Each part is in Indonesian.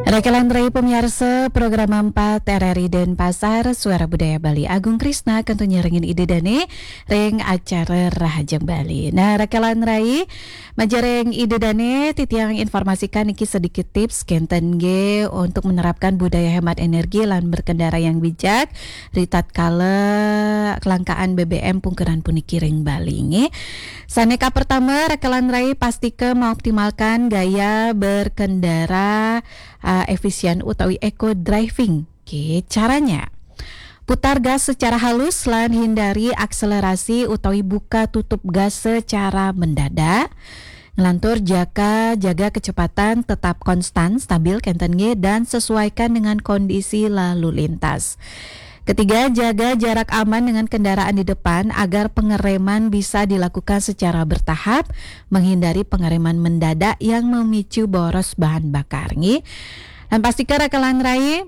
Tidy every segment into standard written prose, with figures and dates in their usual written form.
Rekelan Rai pemirsa program 4 RRI Denpasar Suara Budaya Bali Agung Krisna kentunya ringin ide dane ring acara Rahajeng Bali. Nah rekelan Rai majareng ide dane titiang informasikan iki sedikit tips kenten ge untuk menerapkan budaya hemat energi lan berkendara yang bijak ritat kala kelangkaan BBM pungkeran puniki ring Bali nge. Saneka pertama rekelan Rai pastike mengoptimalkan gaya berkendara efisien utawi eco driving. Oke, caranya putar gas secara halus lan hindari akselerasi utawi buka tutup gas secara mendadak. Ngelantur jaga kecepatan tetap konstan stabil kenten ge dan sesuaikan dengan kondisi lalu lintas. Ketiga, jaga jarak aman dengan kendaraan di depan agar pengereman bisa dilakukan secara bertahap, menghindari pengereman mendadak yang memicu boros bahan bakar. Dan pastikan rekelan Rai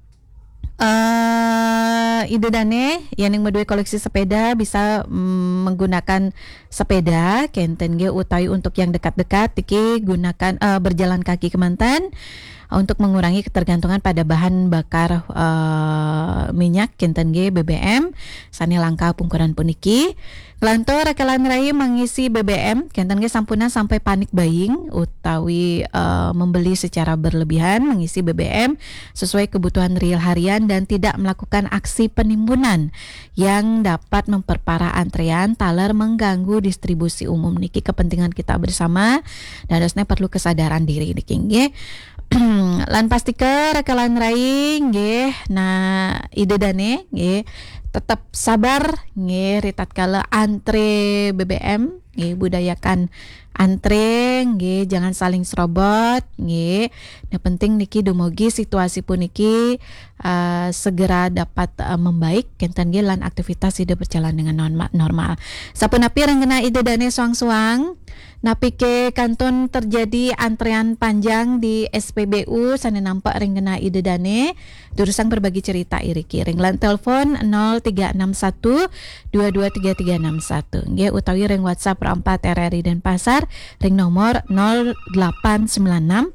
ide dane yang medue koleksi sepeda bisa menggunakan sepeda kenten ge utai untuk yang dekat-dekat tiki gunakan berjalan kaki kemantan untuk mengurangi ketergantungan pada bahan bakar minyak kenten ge BBM sani langka pungkuran puniki. Lanto rekelan Rai mengisi BBM kenten ge sampuna sampai panik buying utawi membeli secara berlebihan mengisi BBM sesuai kebutuhan real harian dan tidak melakukan aksi penimbunan yang dapat memperparah antrean taler mengganggu distribusi umum niki kepentingan kita bersama dan harusnya perlu kesadaran diri niki nggih. Lan pastike rekelan Rai nggih nah ide dane nggih tetap sabar nggih ritat kala antre BBM nggih budayakan antre nggih jangan saling serobot nggih. Yang penting niki dumugi situasi puniki segera dapat membaik kenten nggih lan aktivitas hidup berjalan dengan normal. Sapunapi renggena ide dane suang-suang napike kantun terjadi antrean panjang di SPBU sana nampak renggena ide dane durusang berbagi cerita iriki ringlan telepon 0361 223361 nggih utawi ring WhatsApp 4 RRI Denpasar ring nomor 0896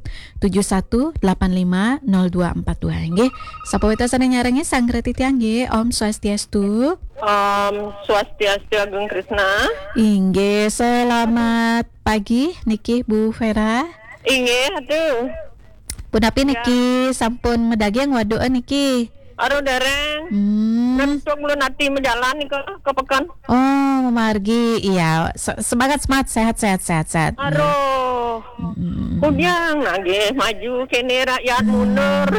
7185 0242 nggih. Sapaweta sana nyarengi sanggret titiang nggih Om Swastiastu. Swastiastu Agung Krisna. Inggih, selamat pagi niki Bu Vera. Inggih, aduh. Punapi niki sampun medageng waduh niki. Aduh dereng. Nantuk lu nanti menjalani ke pekan. Oh, margi. Iya, semangat sehat. Aduh. Kunyang lagi maju kene rakyat mundur.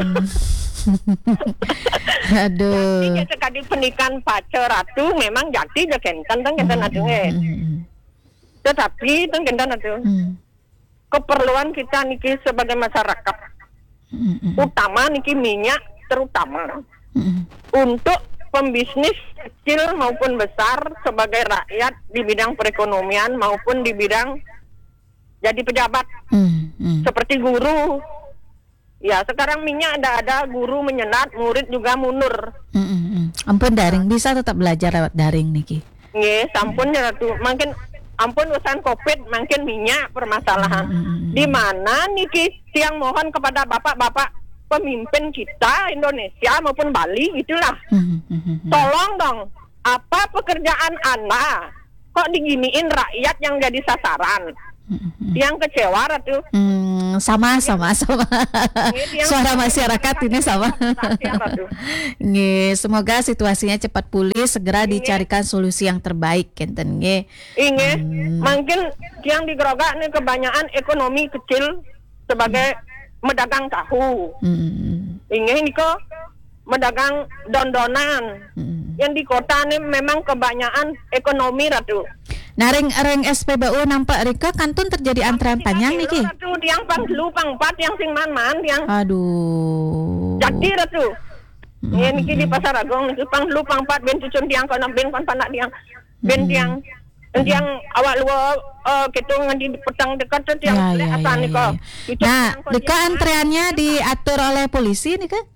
Aduh. Jadi sekali penikan pacar ratu memang jati je kenten atuh tetapi kenten atuh. Keperluan kita niki sebagai masyarakat. Utama niki minyak terutama. Untuk pembisnis kecil maupun besar sebagai rakyat di bidang perekonomian maupun di bidang jadi pejabat. Seperti guru. Ya, sekarang minyak ada guru menyenat, murid juga mundur. Ampun daring bisa tetap belajar lewat daring niki. Nggih, sampun ya tuh. Makin ampun urusan Covid, makin minyak permasalahan. Di mana niki tiang mohon kepada bapak-bapak pemimpin kita Indonesia maupun Bali gitulah. Tolong dong, apa pekerjaan Anda kok diginiin rakyat yang jadi sasaran? Yang kecewa tuh. Sama. Suara masyarakat ini sama. Nggih, semoga situasinya cepat pulih, segera dicarikan solusi yang terbaik kenten nggih. Inggih, mungkin yang digerogak nih kebanyakan ekonomi kecil sebagai medagang tahu. Inggih niko medagang dondonan. Yang di kota nih memang kebanyakan ekonomi ratu. Nah, ring SPBU nampak Rika kantun terjadi antrean panjang niki. Ratu yang panglu pangpat yang sing man yang aduh. Jadi ratu. Ini niki di Pasar Agung niki panglu pangpat ben cucun tiang kono ben kon panak tiang. Ben tiang awak luar gitu di petang dekat tuh tiang asan niko. Nah, Rika antreannya diatur oleh polisi nika?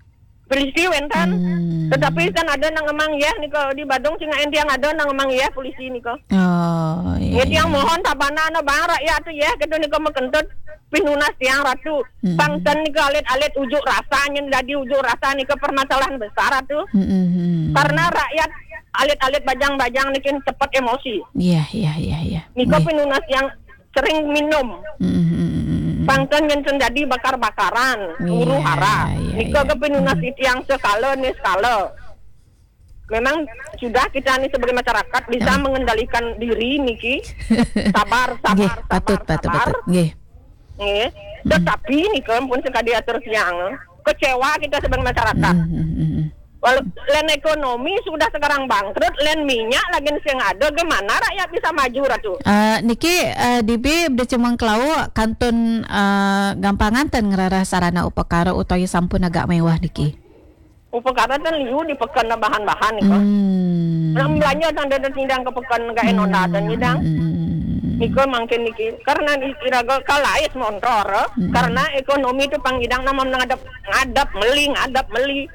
polisi wenten. Tetapi kan ada nang emang ya niko di Badung singa yang ada nang emang ya polisi niko. Oh iya. Yang mohon tabana na bang rakyat tu ya ketu niko makentut pinunas tiang ratu. Bangsan niko alit-alit ujuk rasa nyen jadi ujuk rasa niko permasalahan besar tu. Karena rakyat alit-alit bajang-bajang nikin cepat emosi. Iya. Niko pinunas yang sering minum. Bangsan yang jadi bakar-bakaran, huru hara. Niko kepinunas itu yang sekala. Memang sudah kita nih sebagai masyarakat bisa mengendalikan diri niki. Sabar. Patut. Nggih. Tetapi niko pun sekali atur siang kecewa kita sebagai masyarakat. Walau len ekonomi sudah sekarang bangkrut, len minyak lagi sing ada, gimana rakyat bisa maju ratu? Niki dibi udah cemang kelau kantun gampangan ten ngerara sarana upakara utawi sampun agak mewah niki. Upakara kan liu di pekan bahan-bahan niko. Belanja tanda tindang ke pekan gak enona dan nyidang. Niko mungkin niki karena iraga kalais montor karena ekonomi itu pangidang nama ngadap meli.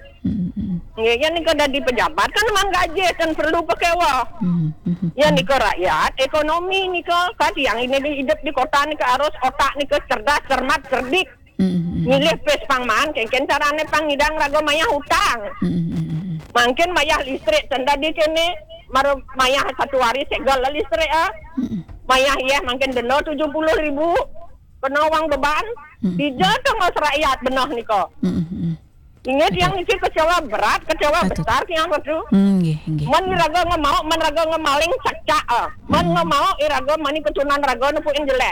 Ya niko ada di pejabat kan memang gaji kan perlu pekewa. Ya niko rakyat ekonomi niko kan yang ini hidup di kota niko harus otak niko cerdas, cermat, cerdik. Milih pes pangman kengken carane pangidang raga maya hutang. Mungkin maya listrik tanda di kene maru maya satu hari segala listrik maya ya mungkin deno 70.000 kena uang beban. Dijatong os rakyat benoh niko. Ingat yang isi kecewa berat, kecewa besar yang itu. Man iraga ngemaling cacak. Man mau iraga mani ketunan raga nepuin jelek.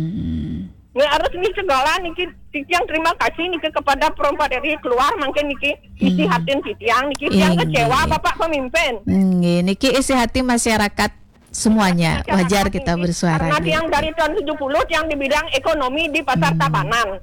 Ini harus nih segala niki yang terima kasih niki kepada perempat dari keluar mungkin niki isi hatin tiang niki yang kecewa Bapak pemimpin. Niki isi hati masyarakat semuanya wajar kita bersuara. Karena yang dari tahun 70 yang di bidang ekonomi di pasar Tabanan.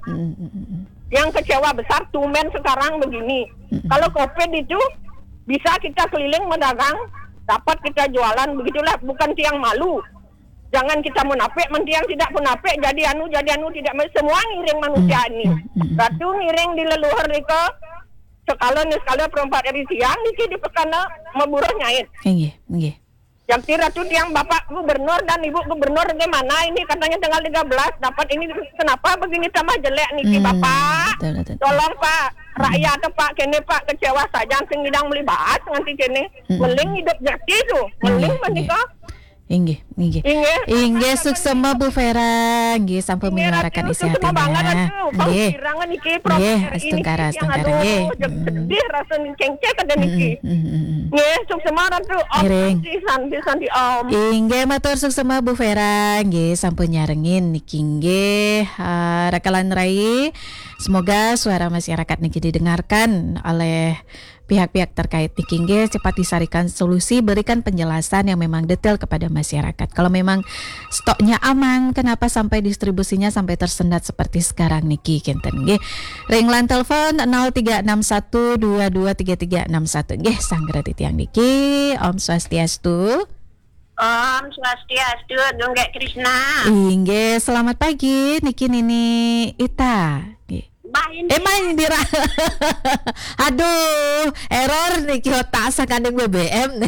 Yang kecewa besar tumen sekarang begini. Kalau COVID itu bisa kita keliling mendagang, dapat kita jualan begitulah, bukan tiang malu. Jangan kita munafik, tiang tidak munafik jadi anu tidak semua ngiring manusia ini. Satu ngiring di leluhur niko sekala perempat dari siang niki di pekana meburuh nyait. Nggih. Yang tira tuh yang Bapak Gubernur dan Ibu Gubernur gimana ini katanya tanggal 13 dapat ini kenapa begini tambah jelek niki Bapak? Betul. Tolong Pak, rakyat Pak kene Pak kecewa saja sing ngidang beli bahas nganti kene. Meling hidup jati tuh. Meling menikah. Inggih. Suksema Bu Vera, nggih sampun menyuarakan isi hatinya. Nggih. Astungkara nggih. Sedih rasa cengceh kada niki. Nggih, suksema ratu. Pisan di om. Inggih matur suksema Bu Vera, nggih sampun nyarengin niki nggih. Rakalan rai. Semoga suara masyarakat niki didengarkan oleh pihak-pihak terkait niki nggih cepat disarikan solusi, berikan penjelasan yang memang detail kepada masyarakat. Kalau memang stoknya aman, kenapa sampai distribusinya sampai tersendat seperti sekarang niki kenten nggih. Ringlan telepon 0361223361 nggih sanggara titiang niki. Om Swastiastu. Om Swastiastu, Donggek Krishna. Inggih, selamat pagi niki Nini Ita. Nggih. Main dira. Aduh, error niki otak sakandeng BBM.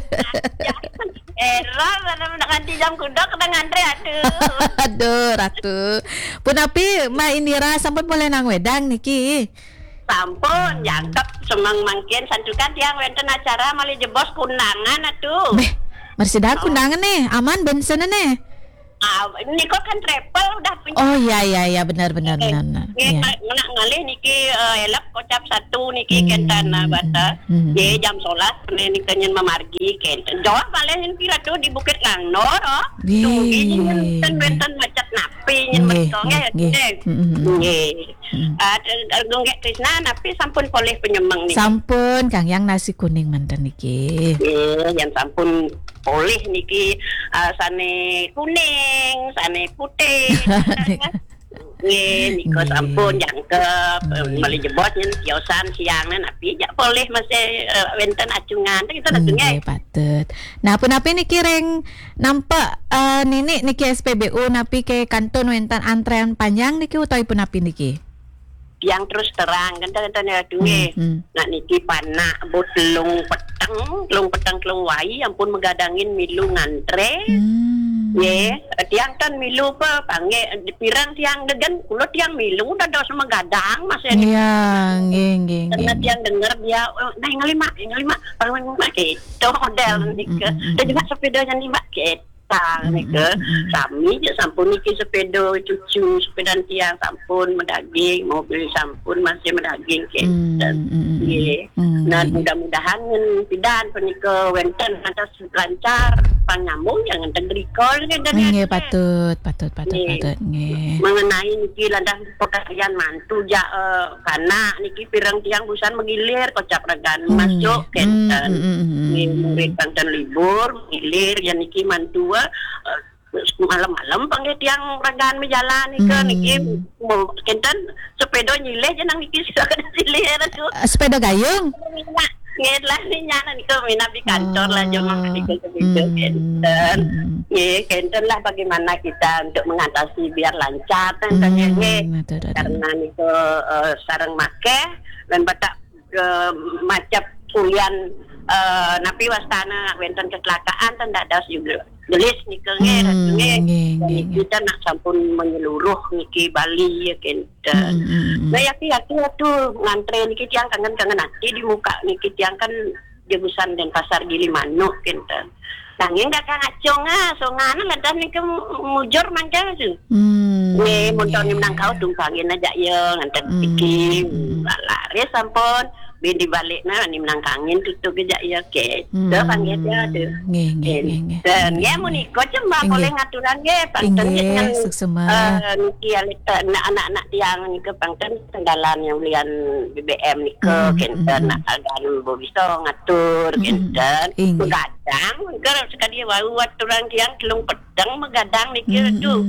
Error nanti jam kudok dengan Andre Aduh, Ratu. Punapi Ma Indira sampun boleh nang wedang niki. Sampun jangkep semang mangkin santukan tiang wenten acara mali jebos kundangan atuh. Beh, marsidah kundangan nih, aman bensin nih. Niko kan travel udah punya. Oh iya benar. Iya. Ngalih niki elak kocap satu niki kentan bata. Ye jam 11 niki nyen memargi kentan. Jawab balehin pira tuh di Bukit Langnor Tunggi nyen benten macet napi nyen betongnya. Nggih. Donggek Krishna napi sampun poleh penyemang niki. Sampun Kang Yang nasi kuning manten niki. Yang sampun poleh niki sane kuning, sane putih. Nggih, niko sampun jangkep mali jebot nyen tiosan siangan api jak poleh masih wenten acungan kita datengnya. Patut. Nah, punapi niki reng nampak nini niki SPBU napi ke kanton wenten antrean panjang niki utawi punapi niki. tiang terus terang kan duwe nak niki panak botelung petang telung wai ampun megadangin milu ngantre tiang kan milu pa pange pirang tiang degen kulo tiang milu udah dos megadang mas iya nggih karena tiang denger dia nah ngelima paling gitu model nika dan juga sepedanya nih mbak nika kami je sampun niki sepeda cucu sepeda tiang sampun medaging mobil sampun masih medaging nah mudah-mudahan pidan penika wenten atas lancar panyambung jangan tengrikol nggih patut nggih mengenai niki landah pekerjaan mantu kana niki pirang tiang busan mengilir kocak regan masuk kenten murid kanten libur mengilir ya niki mantu malam-malam panggil tiang regan menjalan niki kenten sepeda nyileh jenang niki silakan silir tu sepeda gayung ngelah ni nyana niko minabi kantor lah jomang niko kenten kenten lah bagaimana kita untuk mengatasi biar lancar tanya karena niko sarang make dan batak macam kulian napi wastana wenten kecelakaan tanda das juga gelis nikelnya kita nak sampun menyeluruh niki Bali ya kenten nah yaki tu ngantre niki tiang kangen hati di muka niki tiang kan jebusan dan pasar Gili Manuk kenten nanging dak ngacong songana ladan niki mujur mangga tu monton menang kau tumpangin aja ya nganten iki laris sampun di balik ni menang kangin tutup gejak ya ke panggil dia tu dan ya muniko cuma boleh ngaturan ge panten dengan niki anak-anak tiang ni ke panten tenggalan yang belian BBM ni ke kenten agan bo bisa ngatur kenten begadang kalau sekali baru aturan tiang telung pedang megadang niki tu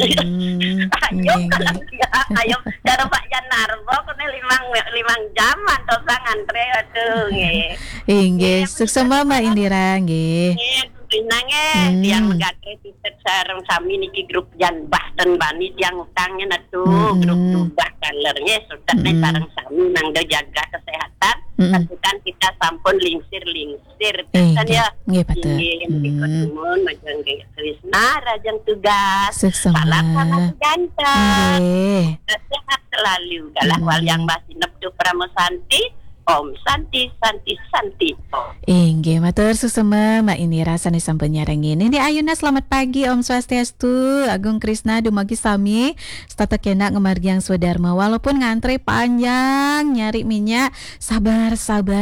ayo cara Pak Janarbo kena 5 jam atau ngantre atuh nggih. Nggih, sukses Mbak Indira nggih. Nangge tiang megatre tiket sareng sami niki grup Janbah ten Bani tiang utangnya atuh grup Dubah kalernya sudah sareng sami nang jaga kesehatan kan kita sampun lingsir kan ya. Nggih betul. Dikotemun majang Krisna rajang tugas. Salam sama ganteng. Nggih. Sehat selalu galah wal yang masih neptu pramosanti Om Santi. Inggih, matur susema Mbak Indira sanes sampun nyarengin. Ini Ayuna selamat pagi Om Swastiastu. Agung Krisna dumagi sami stata kena ngemargiang Swadharma walaupun ngantri panjang nyari minyak sabar.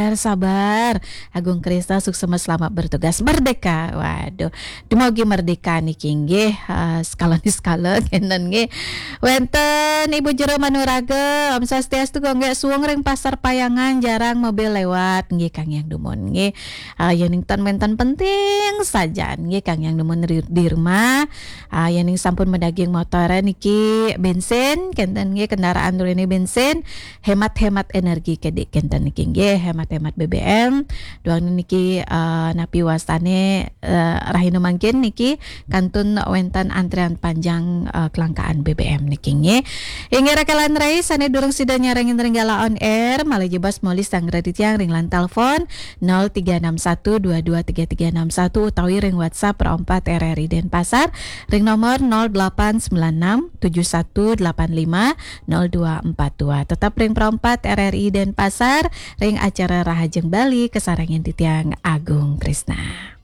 Agung Krisna suksema selamat bertugas merdeka. Waduh, dumagi merdeka niki nggih skala kenen nggih. Wenten Ibu Jero Manuraga Om Swastiastu kangge suwung ring pasar Payangan jarang mobil lewat nggih Kang Yang Dumon nggih yen menten penting saja nggih Kang Yang Dumon di rumah yen sampun medaging motor niki bensin kenten nggih kendaraan durene bensin hemat energi kedik kenten niki nggih hemat BBM doang niki napi wastane rahina mangkin niki kantun wenten antrean panjang kelangkaan BBM niki nggih inggih rakalan rai sane durung sida nyarengin Renggala on air malah jebas molis sang raditiang ring lan telepon 0361223361 utawi ring WhatsApp Pro4 RRI Denpasar ring nomor 089671850242 tetap ring Pro4 RRI Denpasar ring acara Rahajeng Bali kesarangan di tiang Agung Krisna.